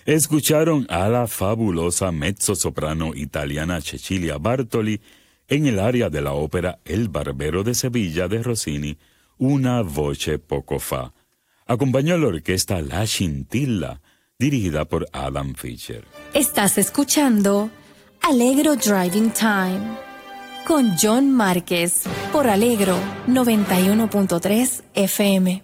Escucharon a la fabulosa mezzosoprano italiana Cecilia Bartoli en el aria de la ópera El Barbero de Sevilla de Rossini, Una voce poco fa. Acompañó la orquesta La Scintilla, dirigida por Adam Fischer. Estás escuchando Allegro Driving Time con John Márquez por Allegro 91.3 FM.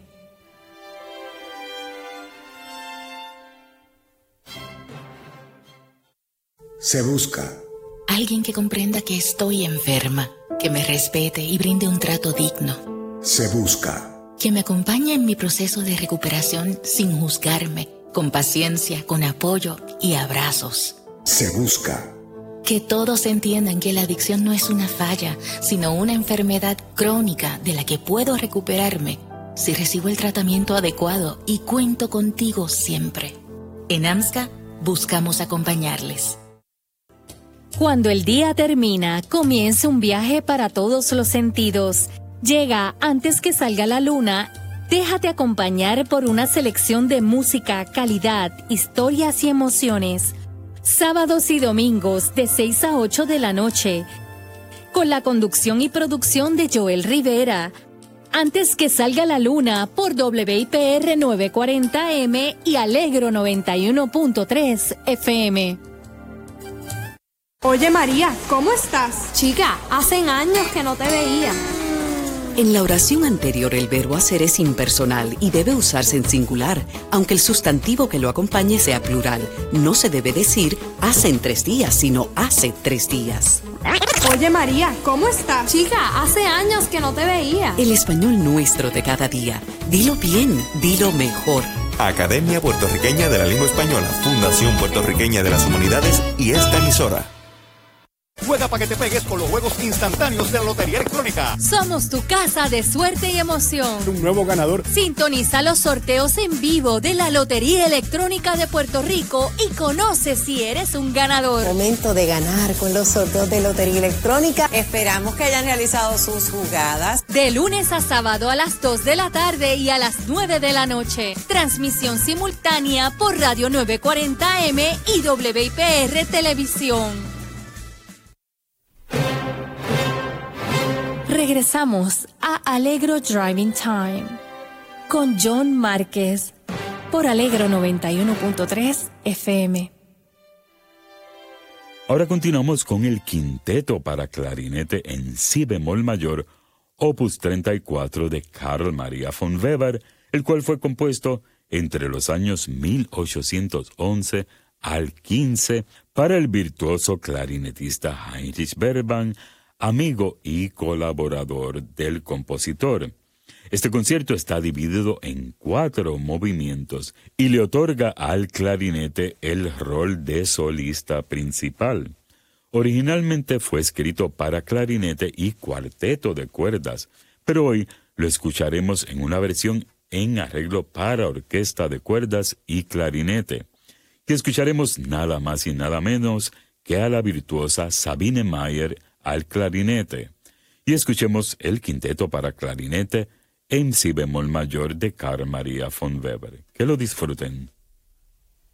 Se busca alguien que comprenda que estoy enferma, que me respete y brinde un trato digno. Se busca que me acompañe en mi proceso de recuperación sin juzgarme, con paciencia, con apoyo y abrazos. Se busca que todos entiendan que la adicción no es una falla, sino una enfermedad crónica de la que puedo recuperarme si recibo el tratamiento adecuado y cuento contigo siempre. En AMSCA buscamos acompañarles. Cuando el día termina, comienza un viaje para todos los sentidos. Llega antes que salga la luna. Déjate acompañar por una selección de música, calidad, historias y emociones. Sábados y domingos de 6 a 8 de la noche. Con la conducción y producción de Joel Rivera. Antes que salga la luna por WIPR 940M y Allegro 91.3 FM. Oye María, ¿cómo estás? Chica, hacen años que no te veía. En la oración anterior el verbo hacer es impersonal y debe usarse en singular, aunque el sustantivo que lo acompañe sea plural. No se debe decir hace en 3 días, sino hace 3 días. Oye María, ¿cómo estás? Chica, hace años que no te veía. El español nuestro de cada día. Dilo bien, dilo mejor. Academia Puertorriqueña de la Lengua Española, Fundación Puertorriqueña de las Humanidades y esta emisora. Juega para que te pegues con los juegos instantáneos de la Lotería Electrónica. Somos tu casa de suerte y emoción. Un nuevo ganador. Sintoniza los sorteos en vivo de la Lotería Electrónica de Puerto Rico y conoce si eres un ganador. Momento de ganar con los sorteos de Lotería Electrónica. Esperamos que hayan realizado sus jugadas. De lunes a sábado a las 2 de la tarde y a las 9 de la noche. Transmisión simultánea por Radio 940M y WIPR Televisión. Regresamos a Allegro Driving Time con John Márquez por Allegro 91.3 FM. Ahora continuamos con el quinteto para clarinete en si bemol mayor, opus 34 de Carl Maria von Weber, el cual fue compuesto entre los años 1811 al 15 para el virtuoso clarinetista Heinrich Bergman, amigo y colaborador del compositor. Este concierto está dividido en 4 movimientos y le otorga al clarinete el rol de solista principal. Originalmente fue escrito para clarinete y cuarteto de cuerdas, pero hoy lo escucharemos en una versión en arreglo para orquesta de cuerdas y clarinete. Y escucharemos nada más y nada menos que a la virtuosa Sabine Meyer al clarinete. Y escuchemos el quinteto para clarinete en si bemol mayor de Carl Maria von Weber. Que lo disfruten.